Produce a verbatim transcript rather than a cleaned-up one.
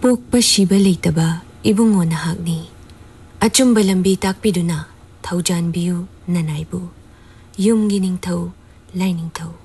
पोक्पा Shiba लेतबा Ibungo नहाकनी अचुंबा लंबी ताकपीदुना थौजानबियु ननाइबु युमगी निंगथौ लाइनिंगथौ।